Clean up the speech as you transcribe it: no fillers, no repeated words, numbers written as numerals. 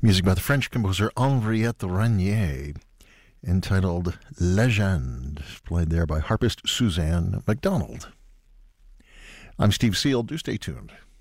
Music by the French composer Henriette Ranier, entitled Legende, played there by harpist Suzanne MacDonald. I'm Steve Seal. Do stay tuned.